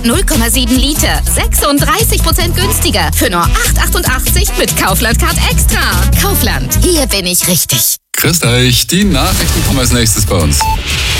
0,7 Liter, 36% günstiger. Für nur 8,88 mit Kaufland Card Extra. Kaufland, hier bin ich richtig. Grüßt euch, die Nachrichten kommen als nächstes bei uns.